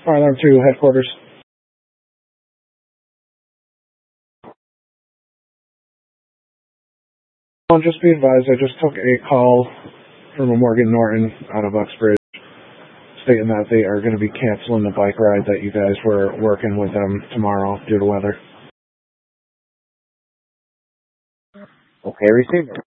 Fire Alarm 2, headquarters. Well, just be advised, I just took a call from a Morgan Norton out of Uxbridge stating that they are going to be canceling the bike ride that you guys were working with them tomorrow due to weather. Okay, receiver.